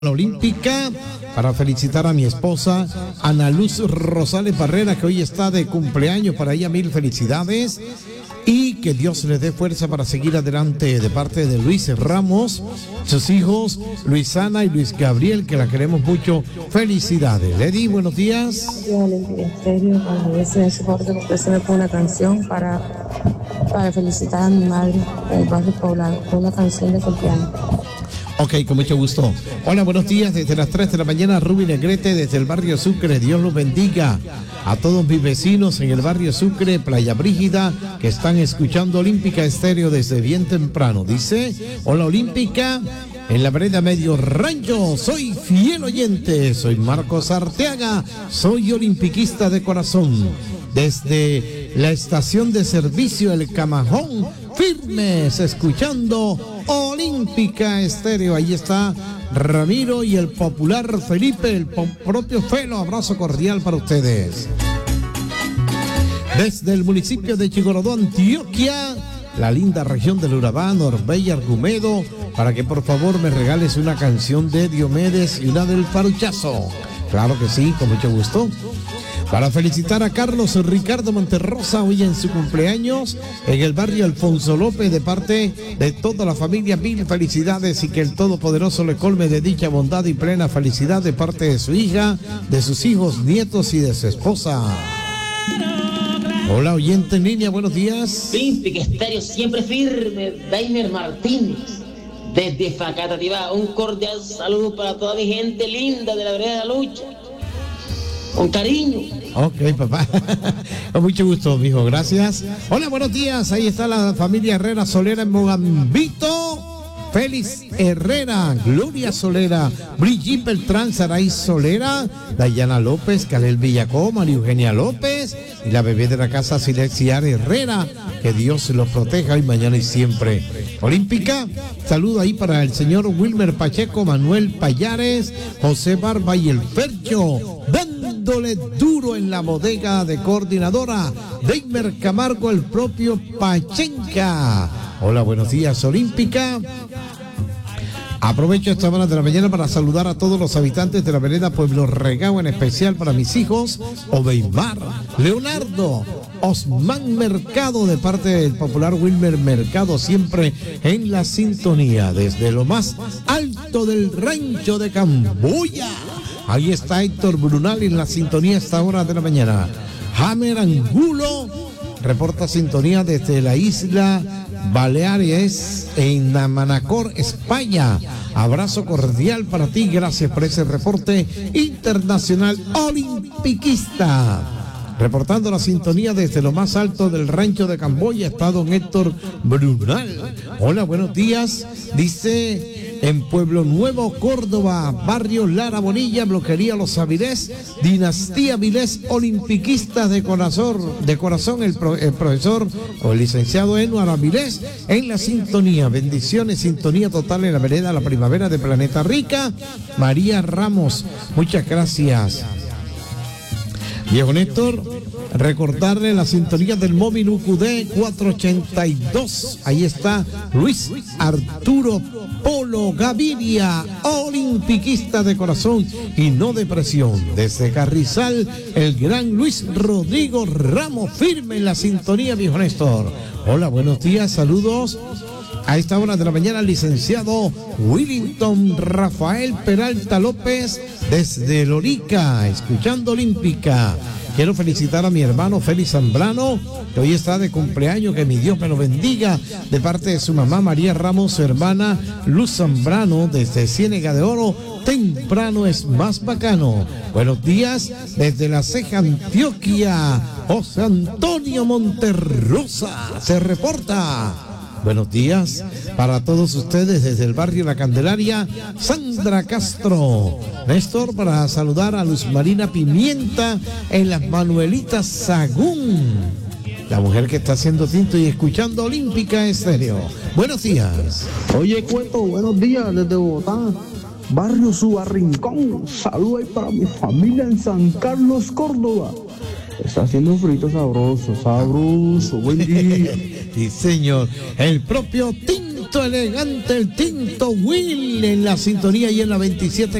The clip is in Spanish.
La Olímpica, para felicitar a mi esposa Ana Luz Rosales Barrera, que hoy está de cumpleaños. Para ella 1000 felicidades y que Dios le dé fuerza para seguir adelante, de parte de Luis Ramos, sus hijos Luisana y Luis Gabriel, que la queremos mucho. Felicidades. Lady, buenos días. Yo Olímpica Estéreo, cuando yo se soporte, porque se me pone una canción para felicitar a mi madre del barrio Poblado, una canción de cumpleaños. Ok, con mucho gusto. Hola, buenos días. Desde las 3 de la mañana, Ruby Negrete, desde el barrio Sucre. Dios los bendiga a todos mis vecinos en el barrio Sucre, Playa Brígida, que están escuchando Olímpica Estéreo desde bien temprano. Dice: hola Olímpica, en la vereda Medio Rancho, soy fiel oyente, soy Marcos Arteaga, soy olimpiquista de corazón. Desde la estación de servicio El Camajón, firmes, escuchando Olímpica Estéreo. Ahí está Ramiro y el popular Felipe, el propio Felo. Abrazo cordial para ustedes. Desde el municipio de Chigorodó, Antioquia, la linda región del Urabá, Orbella, Argumedo, para que por favor me regales una canción de Diomedes y una del Faruchazo. Claro que sí, con mucho gusto. Para felicitar a Carlos Ricardo Monterrosa hoy en su cumpleaños en el barrio Alfonso López, de parte de toda la familia, 1000 felicidades y que el Todopoderoso le colme de dicha, bondad y plena felicidad de parte de su hija, de sus hijos, nietos y de su esposa. Hola, oyente en línea, buenos días. Olímpica Estéreo siempre firme, Dainer Martínez, desde Facatativá. Un cordial saludo para toda mi gente linda de la vereda de la lucha. Con cariño. Ok, papá. Con mucho gusto, mijo. Gracias. Hola, buenos días. Ahí está la familia Herrera Solera en Mogambito. Félix Herrera, Gloria Solera, Brigitte Beltrán, Saray Solera, Dayana López, Calel Villacó, María Eugenia López y la bebé de la casa Silexiar Herrera. Que Dios los proteja hoy, mañana y siempre. Olímpica, saludo ahí para el señor Wilmer Pacheco, Manuel Payares, José Barba y el Fercho, dándole duro en la bodega de coordinadora, Deimer Camargo, el propio Pachenca. Hola, buenos días, Olímpica. Aprovecho esta hora de la mañana para saludar a todos los habitantes de la vereda Pueblo Regao, en especial para mis hijos, Obeimar, Leonardo, Osman Mercado, de parte del popular Wilmer Mercado, siempre en la sintonía, desde lo más alto del rancho de Camboya. Ahí está Héctor Brunal en la sintonía a esta hora de la mañana. Hammer Angulo reporta sintonía desde la isla Baleares en Manacor, España. Abrazo cordial para ti, gracias por ese reporte internacional olimpiquista. Reportando la sintonía desde lo más alto del rancho de Camboya está don Héctor Brunal. Hola, buenos días. Dice: en Pueblo Nuevo, Córdoba, barrio Lara Bonilla, bloquería Los Avilés, dinastía Vilés, olimpiquistas de corazón, el profesor o el licenciado Enuar Avilés en la sintonía. Bendiciones, sintonía total en la vereda La Primavera de Planeta Rica. María Ramos, muchas gracias. Viejo Néstor, recordarle la sintonía del móvil UQD 482. Ahí está Luis Arturo Polo Gaviria, olimpiquista de corazón y no de presión. Desde Carrizal, el gran Luis Rodrigo Ramos, firme en la sintonía, viejo Néstor. Hola, buenos días, saludos. A esta hora de la mañana, el licenciado Willington Rafael Peralta López, desde Lorica, escuchando Olímpica. Quiero felicitar a mi hermano Félix Zambrano, que hoy está de cumpleaños, que mi Dios me lo bendiga, de parte de su mamá María Ramos, su hermana Luz Zambrano, desde Ciénega de Oro. Temprano es más bacano. Buenos días desde La Ceja, Antioquia. José Antonio Monterrosa se reporta. Buenos días para todos ustedes desde el barrio La Candelaria, Sandra Castro. Néstor, para saludar a Luz Marina Pimienta en las Manuelitas Sagún, la mujer que está haciendo tinto y escuchando Olímpica Estéreo. Buenos días. Oye, Cueto, buenos días desde Bogotá, barrio Subarrincón. Saludos ahí para mi familia en San Carlos, Córdoba. Está haciendo un frito sabroso, buen día. Sí, señor. El propio Tinto Tinto elegante, el Tinto Will en la sintonía y en la 27